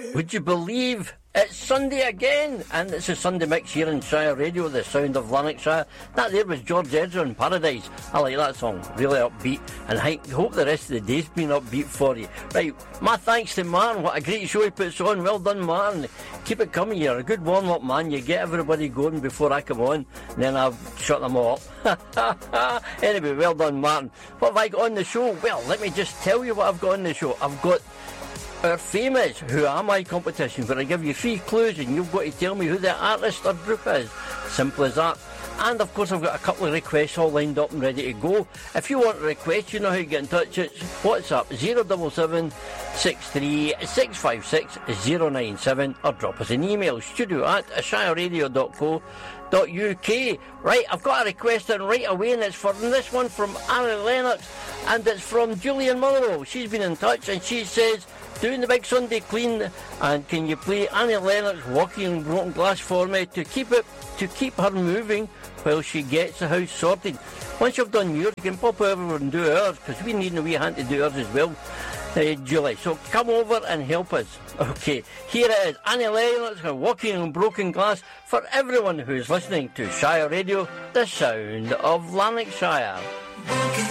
Would you believe it's Sunday again? And it's a Sunday mix here in Shire Radio, the sound of Lanarkshire. That there was George Ezra in Paradise. I like that song, really upbeat. And I hope the rest of the day's been upbeat for you. Right, my thanks to Martin. What a great show he puts on. Well done, Martin. Keep it coming. You're a good warm-up, man. You get everybody going before I come on, and then I'll shut them all up. Anyway, well done, Martin. What have I got on the show? Well, let me just tell you what I've got on the show. I've got our famous Who Am I competition, where I give you 3 clues and you've got to tell me who the artist or group is. Simple as that. And of course I've got a couple of requests all lined up and ready to go. If you want a request, you know how to get in touch. It's WhatsApp 077 63 656 097 or drop us an email, studio@shireradio.co.uk. Right, I've got a request in right away, and it's for this one from Annie Lennox, and it's from Julian Motherwell. She's been in touch and she says, doing the big Sunday clean, and can you play Annie Lennox Walking on Broken Glass for me to keep her moving while she gets the house sorted. Once you've done yours, you can pop over and do ours, because we need a wee hand to do ours as well, Julie. So come over and help us. Okay, here it is, Annie Lennox Walking on Broken Glass, for everyone who's listening to Shire Radio, the sound of Lanarkshire.